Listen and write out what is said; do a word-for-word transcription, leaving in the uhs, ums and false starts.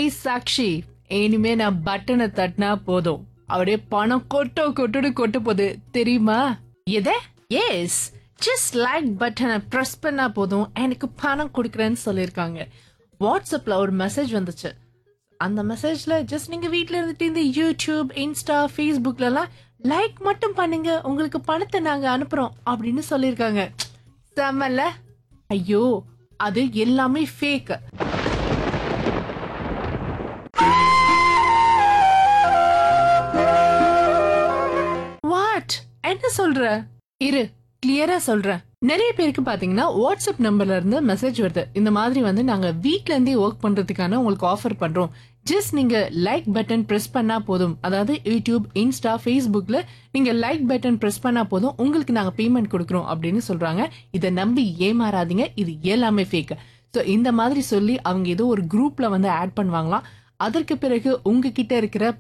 ஏய் சாக்ஷி, இனிமே நான் பட்டனை தட்டினா போதும், அப்படியே பணம் கொட்டோ கொட்டுன்னு கொட்ட போகுது தெரியுமா? எதை? எஸ், ஜஸ்ட் லைக் பட்டனை பிரஸ் பண்ணா போதும் எனக்கு பணம் கொடுக்குறேன்னு சொல்லியிருக்காங்க. வாட்ஸ்அப்ல ஒரு மெசேஜ் வந்துச்சு. அந்த மெசேஜ்ல ஜஸ்ட் நீங்க வீட்ல இருந்துட்டு இந்த யூடியூப், இன்ஸ்டா, ஃபேஸ்புக்ல எல்லாம் லைக் மட்டும் பண்ணுங்க, உங்களுக்கு பணத்தை நாங்க அனுப்புறோம் அப்படின்னு சொல்லியிருக்காங்க. செம்மல்ல? ஐயோ, அது எல்லாமே ஃபேக். வாட்? என்ன சொல்ற? இரு, கிளியரா சொல்றேன். நிறைய பேருக்கு பாத்தீங்கன்னா வாட்ஸ்அப் நம்பர்ல இருந்து மெசேஜ் வருது, இந்த மாதிரி வந்து நாங்க வீட்ல இருந்தே ஒர்க் பண்றதுக்கான உங்களுக்கு ஆஃபர் பண்றோம், ஜஸ்ட் நீங்க லைக் பட்டன் பிரஸ் பண்ணா போதும், அதாவது யூடியூப், இன்ஸ்டா, ஃபேஸ்புக்ல நீங்க லைக் பட்டன் பிரஸ் பண்ணா போதும் உங்களுக்கு நாங்க பேமெண்ட் கொடுக்குறோம் அப்படின்னு சொல்றாங்க. இதை நம்பி ஏமாறாதீங்க, இது எல்லாமே ஃபேக். ஸோ இந்த மாதிரி சொல்லி அவங்க ஏதோ ஒரு குரூப்ல வந்து ஆட் பண்ணுவாங்களாம். அதற்கு பிறகு உங்ககிட்ட இருக்கிற